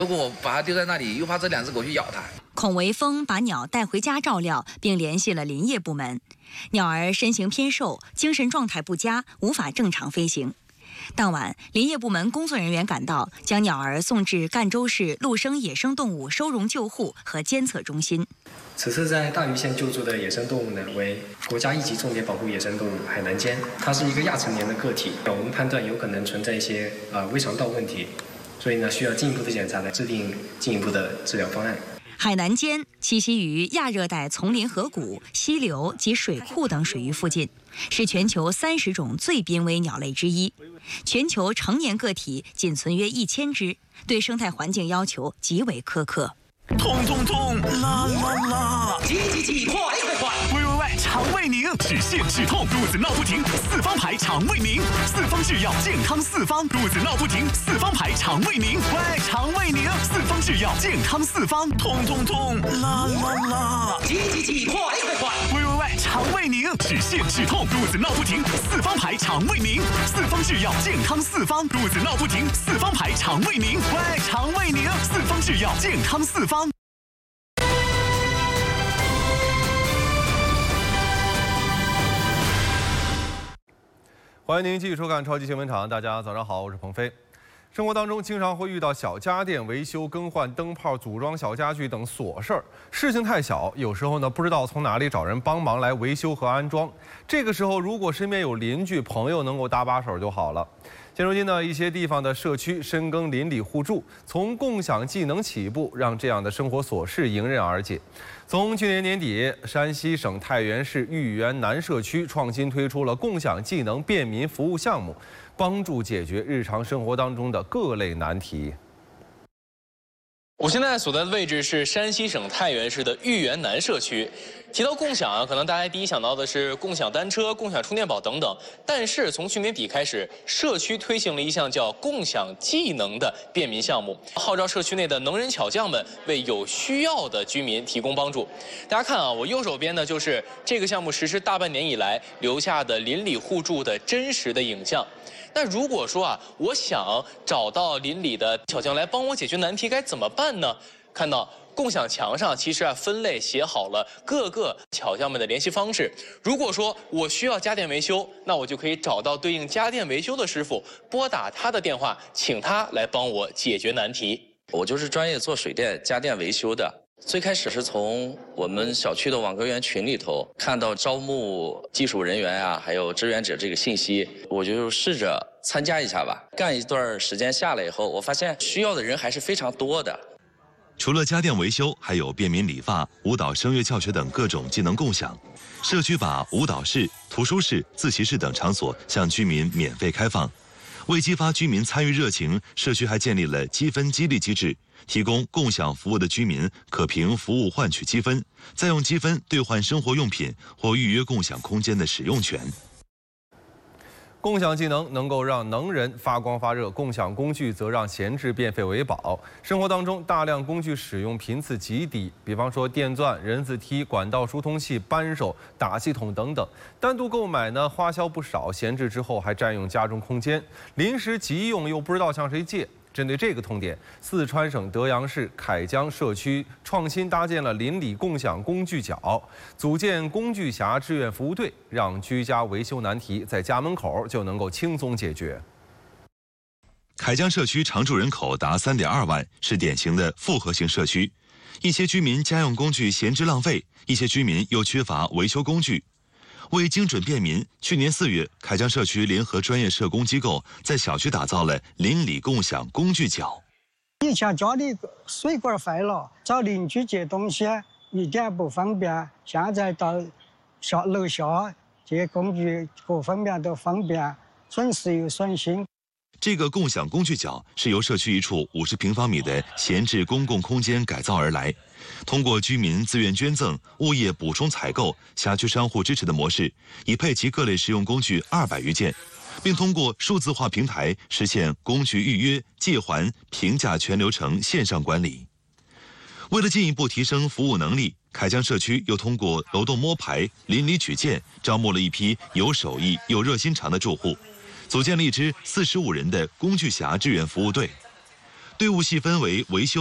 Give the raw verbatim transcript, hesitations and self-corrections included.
如果我把它丢在那里，又怕这两只狗去咬它。 孔维峰把鸟带回家照料，并联系了林业部门。鸟儿身形偏瘦，精神状态不佳，无法正常飞行。当晚，林业部门工作人员赶到，将鸟儿送至赣州市陆生野生动物收容救护和监测中心。 此次在大余县救助的野生动物呢，为国家一级重点保护野生动物海南尖，它是一个亚成年的个体，我们判断有可能存在一些呃胃肠道问题，所以呢需要进一步的检查来制定进一步的治疗方案。 海南尖栖息于亚热带丛林河谷、溪流及水库等水域附近，是全球三十种最濒危鸟类之一。全球成年个体仅存约一千只，对生态环境要求极为苛刻。 痛痛痛，啦啦啦！ 急急急，快快快！ 喂喂喂，肠胃宁，止泻止痛，肚子闹不停，四方牌肠胃宁，四方制药健康四方，肚子闹不停，四方牌肠胃宁，喂，肠胃宁，四方制药健康四方，痛痛痛，啦啦啦！ 急急急，快快快！ 喂喂喂，肠胃宁，止泻止痛，肚子闹不停，四方牌肠胃宁，四方制药健康四方，肚子闹不停，四方牌肠胃宁，喂，肠胃宁，四方制药健康四方。 欢迎您继续收看超级新闻场，大家早上好，我是鹏飞。生活当中经常会遇到小家电维修、更换灯泡、组装小家具等琐事儿，事情太小，有时候呢不知道从哪里找人帮忙来维修和安装。这个时候，如果身边有邻居朋友能够搭把手就好了。现如今呢，一些地方的社区深耕邻里互助，从共享技能起步，让这样的生活琐事迎刃而解。从去年年底，山西省太原市豫园南社区创新推出了共享技能便民服务项目，帮助解决日常生活当中的各类难题。 我现在所在的位置是山西省太原市的豫园南社区。提到共享啊，可能大家第一想到的是共享单车、共享充电宝等等。但是从去年底开始，社区推行了一项叫共享技能的便民项目，号召社区内的能人巧匠们为有需要的居民提供帮助。大家看啊，我右手边呢就是这个项目实施大半年以来留下的邻里互助的真实的影像。那如果说啊，我想找到邻里的巧匠来帮我解决难题，该怎么办呢？看到共享墙上其实啊分类写好了各个巧匠们的联系方式。如果说我需要家电维修，那我就可以找到对应家电维修的师傅，拨打他的电话，请他来帮我解决难题。 我就是专业做水电家电维修的。最开始是从我们小区的网格员群里头看到招募技术人员啊，还有志愿者这个信息，我就试着参加一下吧。干一段时间下来以后，我发现需要的人还是非常多的。 除了家电维修，还有便民理发、舞蹈、声乐教学等各种技能共享。社区把舞蹈室、图书室、自习室等场所向居民免费开放。为激发居民参与热情，社区还建立了积分激励机制，提供共享服务的居民可凭服务换取积分，再用积分兑换生活用品或预约共享空间的使用权。 共享技能能够让能人发光发热，共享工具则让闲置变废为宝。生活当中大量工具使用频次极低，比方说电钻、人字梯、管道疏通器、扳手、打气筒等等，单独购买呢花销不少，闲置之后还占用家中空间，临时急用又不知道向谁借。针对这个痛点，四川省德阳市凯江社区创新搭建了邻里共享工具角，组建工具侠志愿服务队，让居家维修难题在家门口就能够轻松解决。 凯江社区常住人口达三点二万，是典型的复合型社区。一些居民家用工具闲置浪费，一些居民又缺乏维修工具。为精准便民，去年四月，凯江社区联合专业社工机构在小区打造了邻里共享工具角。 以前家里水管坏了，找邻居借东西一点不方便，现在到下楼下借工具各方面都方便，省时又省心。 这个共享工具角是由社区一处五十平方米的闲置公共空间改造而来，通过居民自愿捐赠、物业补充采购、辖区商户支持的模式，已配齐各类实用工具二百余件，并通过数字化平台实现工具预约、借还、评价全流程线上管理。为了进一步提升服务能力，凯江社区又通过楼栋摸排、邻里举荐，招募了一批有手艺又热心肠的住户，组建了一支四十五人的工具侠志愿服务队。 队伍细分为维修。